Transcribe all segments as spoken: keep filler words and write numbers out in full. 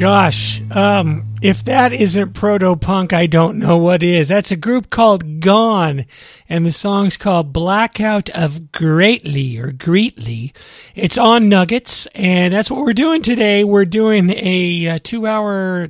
Gosh, um, if that isn't proto-punk, I don't know what is. That's a group called Gone, and the song's called Blackout of Greatly, or Greatly. It's on Nuggets, and that's what we're doing today. We're doing a, a two-hour,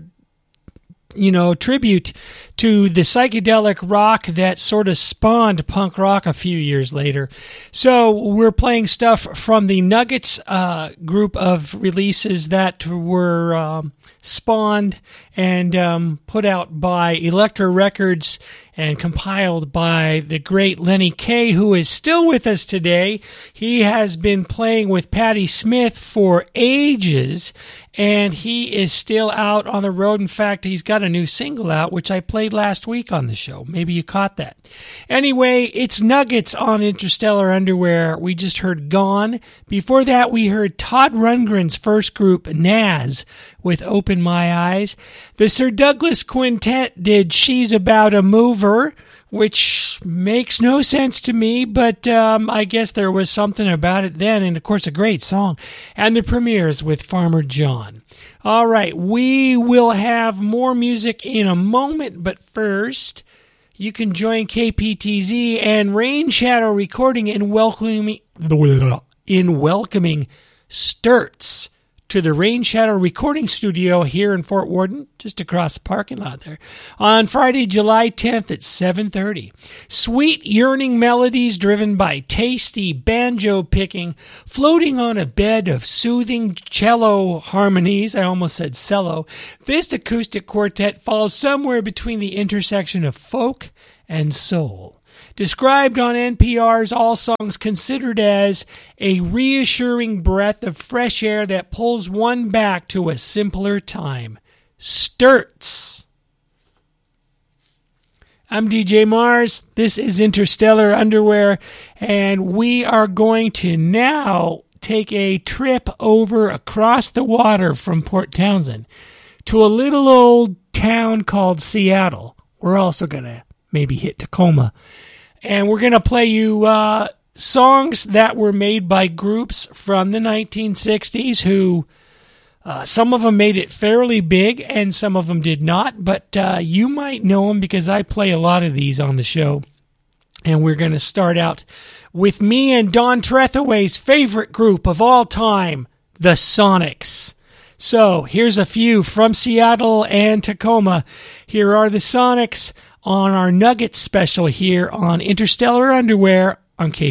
you know, tribute to the psychedelic rock that sort of spawned punk rock a few years later. So we're playing stuff from the Nuggets uh, group of releases that were um, spawned and um, put out by Elektra Records and compiled by the great Lenny Kaye, who is still with us today. He has been playing with Patti Smith for ages, and he is still out on the road. In fact, he's got a new single out, which I played last week on the show. Maybe you caught that. Anyway, it's Nuggets on Interstellar Underwear. We just heard Gone. Before that, we heard Todd Rundgren's first group, Nazz, with Open My Eyes. The Sir Douglas Quintet did She's About a Mover, which makes no sense to me, but um, I guess there was something about it then, and of course a great song. And the Premiers with Farmer John. All right, we will have more music in a moment, but first, you can join K P T Z and Rain Shadow Recording in welcoming, in welcoming Sturts to the Rain Shadow Recording Studio here in Fort Worden, just across the parking lot there, on Friday, July tenth at seven thirty. Sweet yearning melodies driven by tasty banjo picking, floating on a bed of soothing cello harmonies. I almost said cello. This acoustic quartet falls somewhere between the intersection of folk and soul. Described on N P R's All Songs Considered as a reassuring breath of fresh air that pulls one back to a simpler time. Sturts. I'm D J Mars. This is Interstellar Underwear, and we are going to now take a trip over across the water from Port Townsend to a little old town called Seattle. We're also going to maybe hit Tacoma. And we're going to play you uh, songs that were made by groups from the nineteen sixties who, uh, some of them made it fairly big and some of them did not. But uh, you might know them because I play a lot of these on the show. And we're going to start out with me and Don Trethaway's favorite group of all time, the Sonics. So here's a few from Seattle and Tacoma. Here are the Sonics on our Nuggets special here on Interstellar Underwear on K